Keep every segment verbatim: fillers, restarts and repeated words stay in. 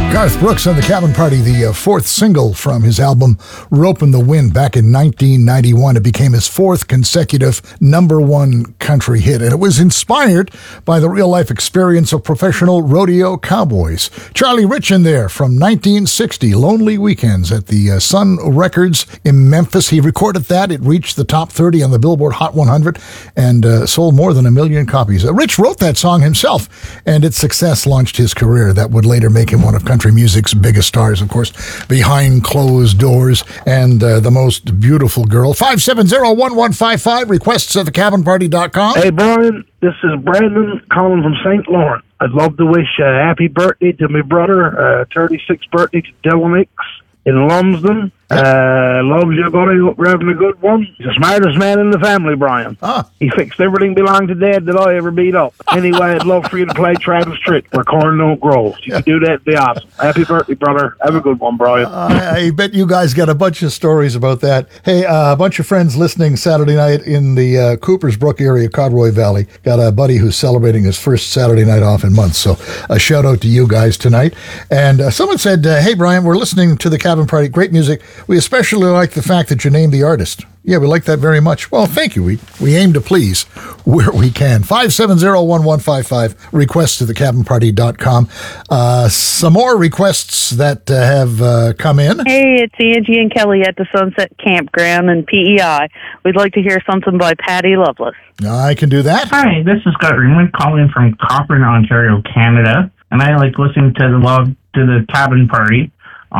Garth Brooks and the Cabin Party, the uh, fourth single from his album Rope in the Wind back in nineteen ninety-one. It became his fourth consecutive number one country hit, and it was inspired by the real-life experience of professional rodeo cowboys. Charlie Rich in there from nineteen sixty, Lonely Weekends at the uh, Sun Records in Memphis. He recorded that. It reached the top thirty on the Billboard Hot one hundred and uh, sold more than a million copies. Uh, Rich wrote that song himself, and its success launched his career. That would later make him one of country music's biggest stars, of course, Behind Closed Doors and uh, The Most Beautiful Girl. five seven zero, one one five five, requests at the cabin party dot com. Hey, Brian, this is Brandon calling from Saint Lawrence. I'd love to wish a happy birthday to my brother, uh, thirty-sixth birthday to Dylan Hicks in Lumsden. Uh, loves you, buddy. Hope you're having a good one. He's the smartest man in the family, Brian. Ah. He fixed everything belonged to Dad that I ever beat up. Anyway, I'd love for you to play Travis Tritt, Where Corn Don't Grow. If you could do that, it'd be awesome. Happy birthday, brother. Have a good one, Brian. Uh, I bet you guys got a bunch of stories about that. Hey, uh, a bunch of friends listening Saturday night in the uh, Coopersbrook area, Codroy Valley. Got a buddy who's celebrating his first Saturday night off in months. So a shout out to you guys tonight. And uh, someone said, uh, hey, Brian, we're listening to the Cabin Party. Great music. We especially like the fact that you named the artist. Yeah, we like that very much. Well, thank you. We we aim to please where we can. five seven zero, one one five five, requests to the cabin party dot com. Uh, some more requests that uh, have uh, come in. Hey, it's Angie and Kelly at the Sunset Campground in P E I. We'd like to hear something by Patty Loveless. I can do that. Hi, this is Scott Ringman calling from Cochrane, Ontario, Canada. And I like listening to the log to the Cabin Party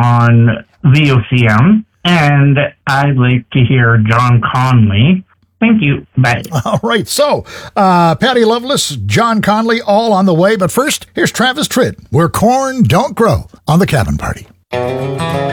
on V O C M. And I'd like to hear John Conley. Thank you. Bye. All right. So, uh, Patty Loveless, John Conley, all on the way. But first, here's Travis Tritt, Where Corn Don't Grow on the Cabin Party.